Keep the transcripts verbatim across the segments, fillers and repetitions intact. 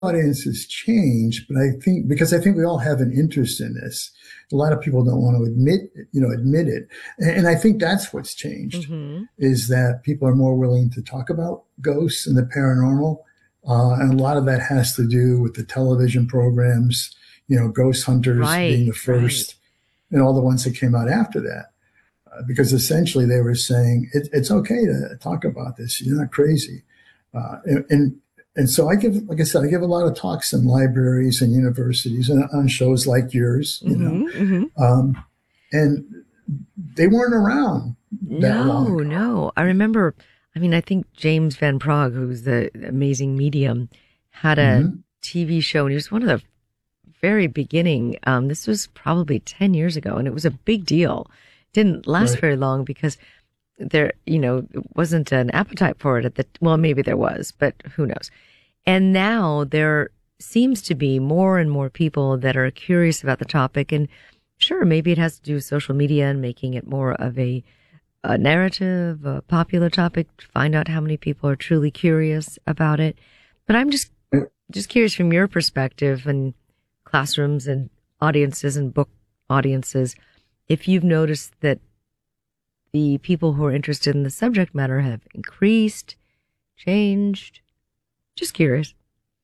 audiences change, but I think because I think we all have an interest in this. A lot of people don't want to admit, you know, admit it, and, and I think that's what's changed Mm-hmm. is that people are more willing to talk about ghosts and the paranormal, uh, and a lot of that has to do with the television programs, you know, Ghost Hunters being Right, the right. first, and all the ones that came out after that, uh, because essentially they were saying it, it's okay to talk about this. You're not crazy, uh, and, and and so I give, like I said, I give a lot of talks in libraries and universities and on shows like yours, you know, Mm-hmm. Mm-hmm. um, and they weren't around that long No, ago. no. I remember, I mean, I think James Van Prague, who's the amazing medium, had a Hmm. T V show, and he was one of the very beginning. Um, this was probably ten years ago, and it was a big deal. Didn't last Right. very long because there, you know, wasn't an appetite for it at the, well, maybe there was, but who knows. And now there seems to be more and more people that are curious about the topic. And sure, maybe it has to do with social media and making it more of a, a narrative, a popular topic to find out how many people are truly curious about it. But I'm just, just curious from your perspective and classrooms and audiences and book audiences, if you've noticed that the people who are interested in the subject matter have increased, changed. Just curious.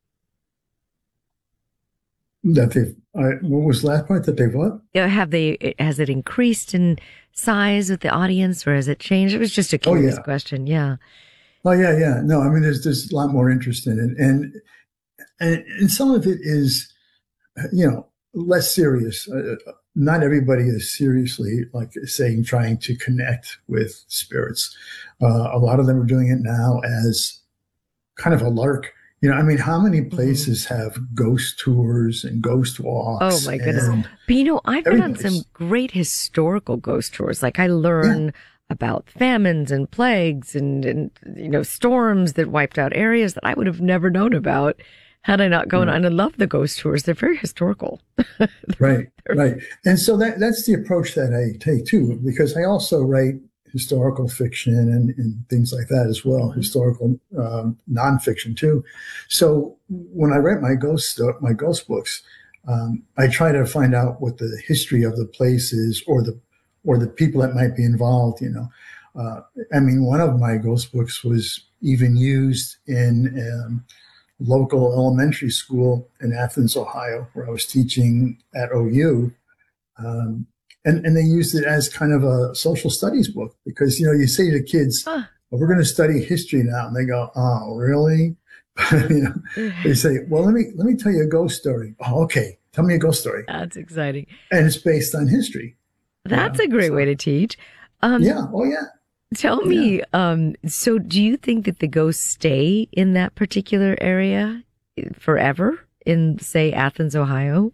That they've, I, what was the last part that they've what? Yeah, have they, has it increased in size with the audience or has it changed? It was just a Oh curious yeah. question. Yeah. Oh yeah, yeah. No, I mean, there's, there's a lot more interest in it. And, and, and some of it is, you know, less serious. Uh, not everybody is seriously, like saying, trying to connect with spirits. Uh, a lot of them are doing it now as kind of a lark. You know, I mean, how many Mm-hmm. places have ghost tours and ghost Oh walks my goodness. and But you know, I've been on some everybody's, great historical ghost tours. Like I yeah, learn about famines and plagues and, and, you know, storms that wiped out areas that I would have never known about had I not gone right, on. And I love the ghost tours. They're very historical. right, They're- right. And so that, that's the approach that I take too, because I also write historical fiction and, and things like that as well, Mhm. historical um, nonfiction too. So when I write my ghost sto- my ghost books, um, I try to find out what the history of the place is, or the or the people that might be involved. You know, uh, I mean, one of my ghost books was even used in um, local elementary school in Athens, Ohio, where I was teaching at O U. Um, and, and they used it as kind of a social studies book because, you know, you say to kids, Ah, well, we're going to study history now. And they go, oh, really? you know, they say, well, let me, let me tell you a ghost story. Oh, okay. Tell me a ghost story. that's exciting. And it's based on history, you That's know? a great way So to teach. Um, yeah. Oh yeah. tell Yeah. me, um, so do you think that the ghosts stay in that particular area forever in, say, Athens, Ohio?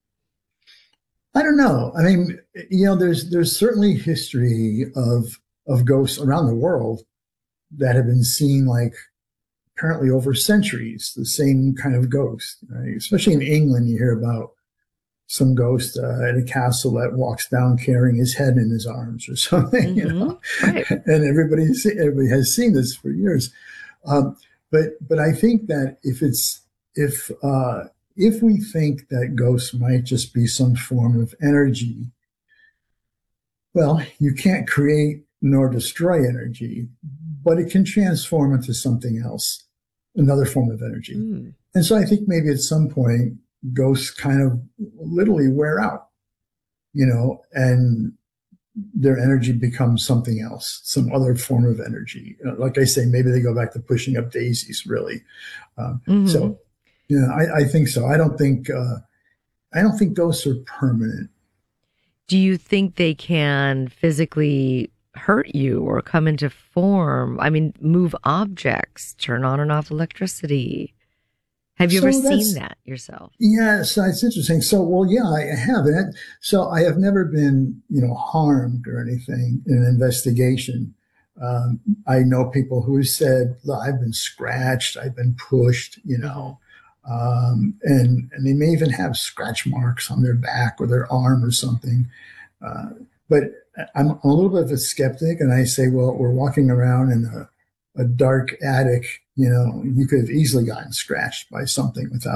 I don't know. I mean, you know, there's, there's certainly history of, of ghosts around the world that have been seen like apparently over centuries, the same kind of ghost, right? Especially in England, you hear about some ghost uh, at a castle that walks down carrying his head in his arms or something, you Mm-hmm. know. Right. And everybody, everybody has seen this for years. Um, but but I think that if it's if uh, if we think that ghosts might just be some form of energy, well, you can't create nor destroy energy, but it can transform into something else, another form of energy. Mm. And so I think maybe at some point ghosts kind of literally wear out, you know, and their energy becomes something else, some other form of energy. Uh, Like I say, maybe they go back to pushing up daisies, really. Um, Mm-hmm. so, yeah, I, I think so. I don't think uh, I don't think ghosts are permanent. Do you think they can physically hurt you or come into form? I mean, move objects, turn on and off electricity. Have you ever So seen that's that yourself? yeah, so it's interesting. So, well, yeah, I have it. So I have never been, you know, harmed or anything in an investigation. Um, I know people who have said, "Look, I've been scratched, I've been pushed, you Mm-hmm. know, um, and and they may even have scratch marks on their back or their arm or something. Uh, but I'm a little bit of a skeptic, and I say, well, we're walking around in a, a dark attic, you know, you could have easily gotten scratched by something without